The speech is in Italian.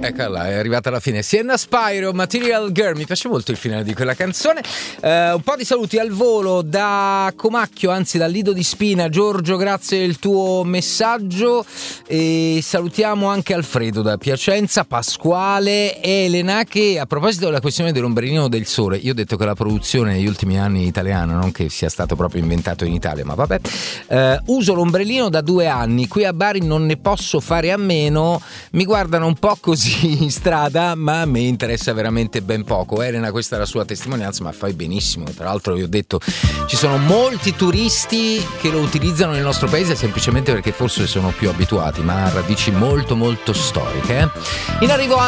Eccola, è arrivata alla fine. Sienna Spyro, Material Girl. Mi piace molto il finale di quella canzone. Un po' di saluti al volo da Comacchio, anzi dal Lido di Spina. Giorgio, grazie del tuo messaggio. E salutiamo anche Alfredo da Piacenza, Pasquale, Elena, che a proposito della questione dell'ombrellino del sole, io ho detto che la produzione negli ultimi anni italiana, non che sia stato proprio inventato in Italia, ma vabbè. Uso l'ombrellino da 2 anni, qui a Bari non ne posso fare a meno, mi guardano un po' così in strada, ma a me interessa veramente ben poco. Elena, questa è la sua testimonianza, ma fai benissimo. Tra l'altro, vi ho detto, ci sono molti turisti che lo utilizzano nel nostro paese semplicemente perché forse sono più abituati, ma ha radici molto molto storiche. In arrivo